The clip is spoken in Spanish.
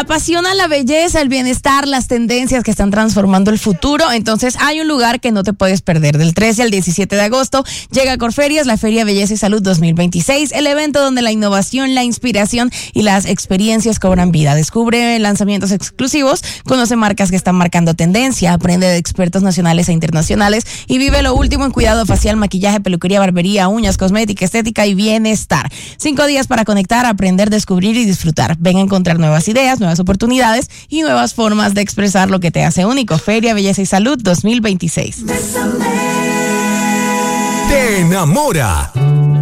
apasiona la belleza, el bienestar, las tendencias que están transformando el futuro, entonces hay un lugar que no te puedes perder. Del 13 al 17 de agosto llega Corferias, la Feria Belleza y Salud 2026, el evento donde la innovación, la inspiración y las experiencias cobran vida. Descubre lanzamientos exclusivos, conoce marcas que están marcando tendencia, aprende de expertos nacionales e internacionales y vive lo último en cuidado facial, maquillaje, peluquería, barbería, uñas, cosmética, estética y bienestar. 5 días para conectar, aprender, descubrir y disfrutar. Ven a encontrar nuevas ideas, nuevas oportunidades y nuevas formas de expresar lo que te hace único. Feria Belleza y Salud 2026. Te enamora.